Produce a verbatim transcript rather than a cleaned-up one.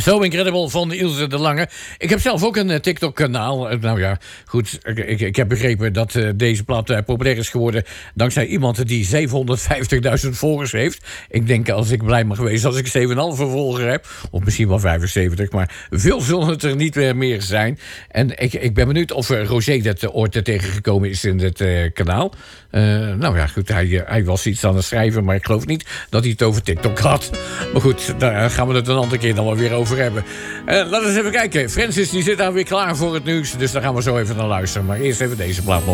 So Incredible van Ilse de Lange. Ik heb zelf ook een uh, TikTok-kanaal. Uh, nou ja, goed. Ik, ik heb begrepen dat uh, deze plaat uh, populair is geworden dankzij iemand die zevenhonderdvijftigduizend volgers heeft. Ik denk als ik blij mag geweest als ik zeven komma vijf volger heb. Of misschien wel vijfenzeventig. Maar veel zullen het er niet meer, meer zijn. En ik, ik ben benieuwd of uh, Roger dat uh, ooit tegengekomen is in dit uh, kanaal. Uh, nou ja, goed. Hij, uh, hij was iets aan het schrijven, maar ik geloof niet dat hij het over TikTok had. Maar goed, daar gaan we het een andere keer dan wel weer over hebben. Uh, laten we eens even kijken. Francis die zit daar weer klaar voor het nieuws. Dus daar gaan we zo even naar luisteren. Maar eerst even deze plaat nog.